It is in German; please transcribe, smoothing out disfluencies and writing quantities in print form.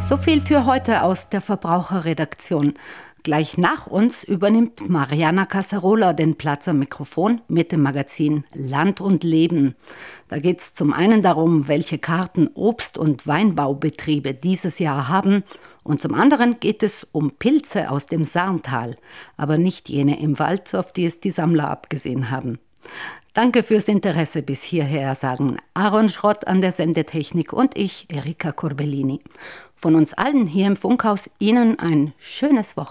So viel für heute aus der Verbraucherredaktion. Gleich nach uns übernimmt Mariana Casarola den Platz am Mikrofon mit dem Magazin Land und Leben. Da geht es zum einen darum, welche Karten Obst- und Weinbaubetriebe dieses Jahr haben, und zum anderen geht es um Pilze aus dem Sarntal, aber nicht jene im Wald, auf die es die Sammler abgesehen haben. Danke fürs Interesse bis hierher, sagen Aaron Schrott an der Sendetechnik und ich, Erika Corbellini. Von uns allen hier im Funkhaus Ihnen ein schönes Wochenende.